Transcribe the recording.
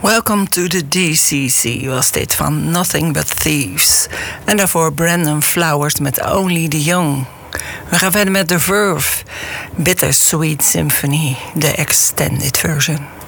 Welcome to the DCC was dit van Nothing But Thieves. En daarvoor Brandon Flowers met Only the Young. We gaan verder met The Verve, Bittersweet Symphony, de extended version.